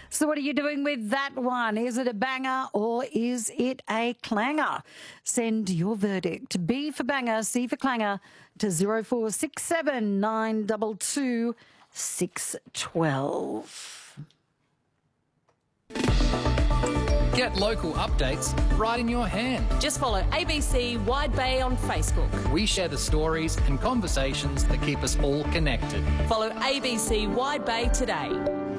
So what are you doing with that one? Is it a banger or is it a clanger? Send your verdict. B for banger, C for clanger to 0467 922 612. Get local updates right in your hand. Just follow ABC Wide Bay on Facebook. We share the stories and conversations that keep us all connected. Follow ABC Wide Bay today.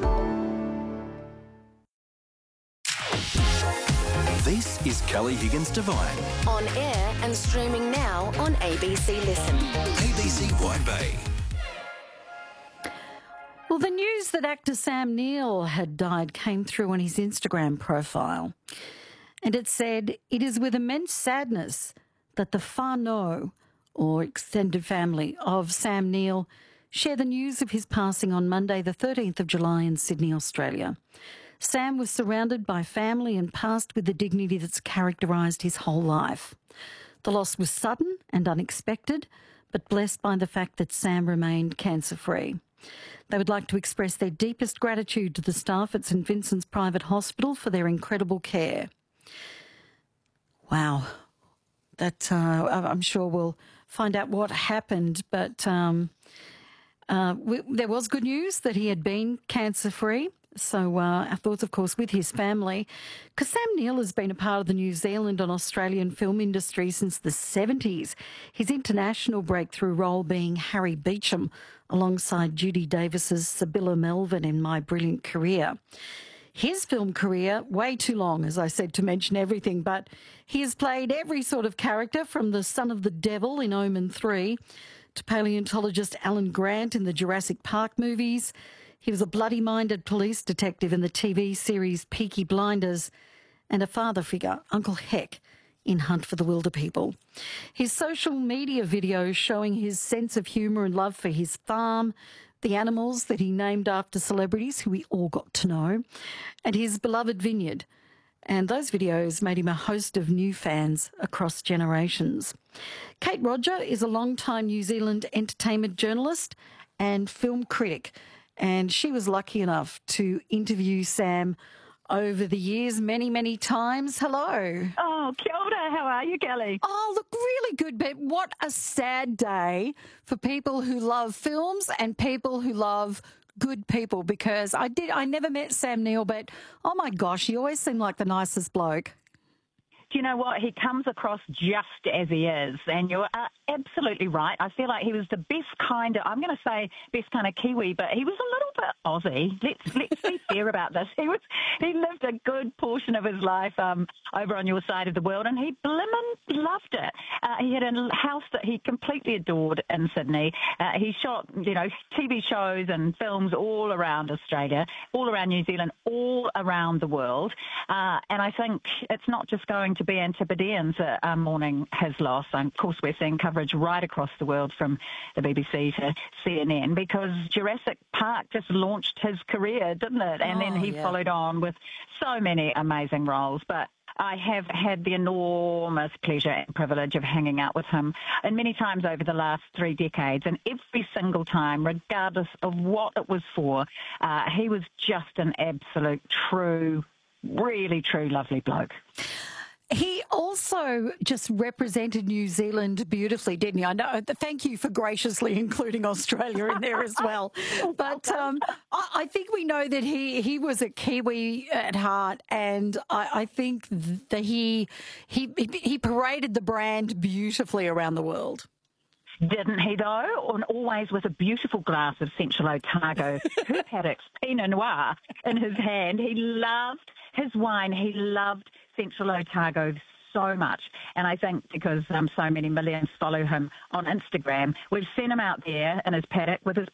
This is Kelly Higgins Devine. On air and streaming now on ABC Listen. ABC Wide Bay. Well, the news that actor Sam Neill had died came through on his Instagram profile. And it said, "It is with immense sadness that the whānau, or extended family, of Sam Neill share the news of his passing on Monday, the 13th of July in Sydney, Australia. Sam was surrounded by family and passed with the dignity that's characterised his whole life. The loss was sudden and unexpected, but blessed by the fact that Sam remained cancer-free. They would like to express their deepest gratitude to the staff at St Vincent's Private Hospital for their incredible care." Wow. That I'm sure we'll find out what happened, but there was good news that he had been cancer-free. So our thoughts, of course, with his family, because Sam Neill has been a part of the New Zealand and Australian film industry since the 70s, his international breakthrough role being Harry Beecham alongside Judy Davis's Sibylla Melvin in My Brilliant Career. His film career, way too long, as I said, to mention everything, but he has played every sort of character from the son of the devil in Omen 3 to paleontologist Alan Grant in the Jurassic Park movies. He was a bloody-minded police detective in the TV series Peaky Blinders and a father figure, Uncle Heck, in Hunt for the Wilderpeople. His social media videos showing his sense of humour and love for his farm, the animals that he named after celebrities who we all got to know, and his beloved vineyard. And those videos made him a host of new fans across generations. Kate Roger is a long-time New Zealand entertainment journalist and film critic, and she was lucky enough to interview Sam over the years many, many times. Hello. Oh, kia ora. How are you, Kelly? Oh, look, really good, but what a sad day for people who love films and people who love good people, because I never met Sam Neill, but oh my gosh, he always seemed like the nicest bloke. Do you know what? He comes across just as he is, and you're absolutely right. I feel like he was the best kind of, I'm going to say best kind of Kiwi, but he was a little bit Aussie. Let's be fair about this. He lived a good portion of his life over on your side of the world, and he blimmin' loved it. He had a house that he completely adored in Sydney. He shot, TV shows and films all around Australia, all around New Zealand, all around the world. And I think it's not just going to be Antipodeans that are mourning his loss. And of course, we're seeing coverage right across the world from the BBC to CNN, because Jurassic Park just launched his career, didn't it? And then he followed on with so many amazing roles. But I have had the enormous pleasure and privilege of hanging out with him and many times over the last 3 decades. And every single time, regardless of what it was for, he was just an absolute true, really true, lovely bloke. He also just represented New Zealand beautifully, didn't he? I know. Thank you for graciously including Australia in there as well. But I think we know that he was a Kiwi at heart, and I think that he paraded the brand beautifully around the world. Didn't he, though? And always with a beautiful glass of Central Otago, Herb Haddock's Pinot Noir in his hand. He loved his wine. He loved Central Otago so much. And I think because so many millions follow him on Instagram, we've seen him out there in his paddock with his